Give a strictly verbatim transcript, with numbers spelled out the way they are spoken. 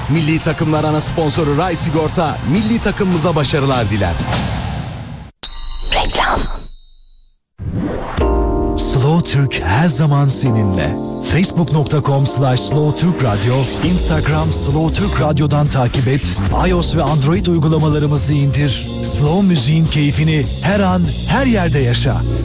Milli takımlar ana sponsoru Ray Sigorta milli takımımıza başarılar diler. Reklam. Slow Türk her zaman seninle. facebook nokta com slash slow türk radyo, Instagram Slow Türk Radyo'dan takip et, iOS ve Android uygulamalarımızı indir. Slow müziğin keyfini her an, her yerde yaşa.